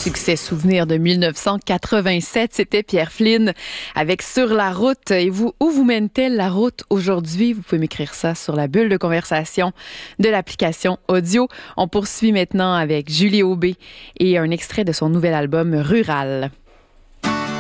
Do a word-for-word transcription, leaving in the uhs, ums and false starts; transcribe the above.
Succès souvenir de mille neuf cent quatre-vingt-sept, c'était Pierre Flynn avec Sur la route. Et vous, où vous mène-t-elle la route aujourd'hui? Vous pouvez m'écrire ça sur la bulle de conversation de l'application audio. On poursuit maintenant avec Julie Aubé et un extrait de son nouvel album Rural.